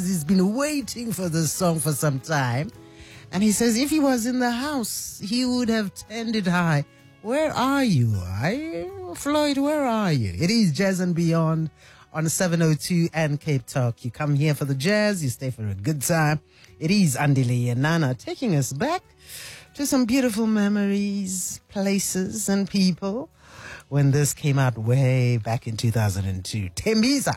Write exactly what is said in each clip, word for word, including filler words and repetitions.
He's been waiting for this song for some time. And he says if he was in the house, he would have turned it high. Where are you? I, Floyd, where are you? It is Jazz and Beyond on seven oh two and Cape Talk. You come here for the jazz, you stay for a good time. It is Andile and Nana taking us back to some beautiful memories, places and people when this came out way back in two thousand two. Tembisa,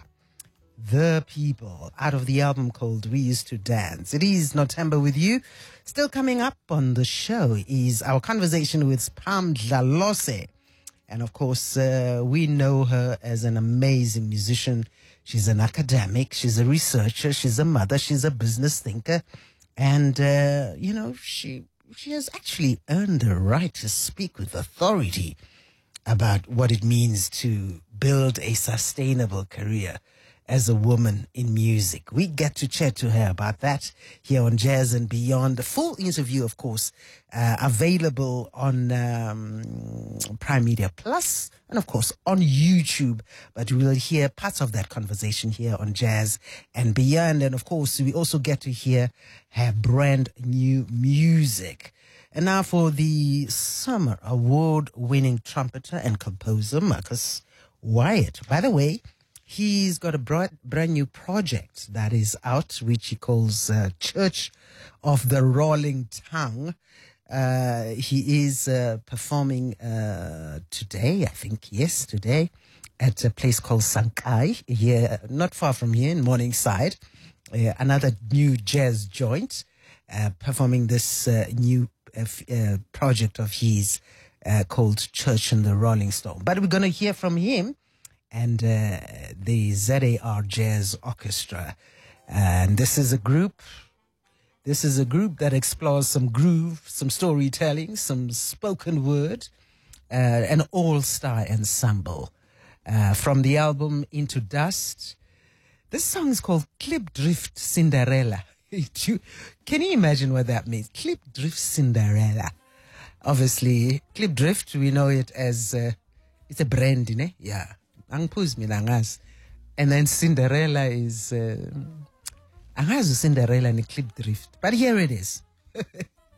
The People, out of the album called We Used to Dance. It is Notemba with you. Still coming up on the show is our conversation with Pam Dlalose. And of course, uh, we know her as an amazing musician. She's an academic, she's a researcher, she's a mother, she's a business thinker. And, uh, you know, she she has actually earned the right to speak with authority about what it means to build a sustainable career as a woman in music. We get to chat to her about that here on Jazz and Beyond. The full interview, of course, uh, available on um, Prime Media Plus and, of course, on YouTube. But we will hear parts of that conversation here on Jazz and Beyond. And, of course, we also get to hear her brand new music. And now for the Summer Award-winning trumpeter and composer, Marcus Wyatt. By the way, he's got a brand, brand new project that is out, which he calls uh, Church of the Rolling Tongue. Uh, he is uh, performing uh, today, I think, yes, today, at a place called Sankai, here, not far from here in Morningside. Uh, another new jazz joint, uh, performing this uh, new uh, uh, project of his uh, called Church and the Rolling Stone. But we're going to hear from him and uh, the Z A R Jazz Orchestra. And this is a group, this is a group that explores some groove, some storytelling, some spoken word, uh, an all-star ensemble. Uh, from the album Into Dust, this song is called Klipdrift Cinderella. Can you imagine what that means? Klipdrift Cinderella. Obviously, Klipdrift, we know it as, uh, it's a brand, you know? Yeah. And then Cinderella is uh, Cinderella and Klipdrift. But here it is.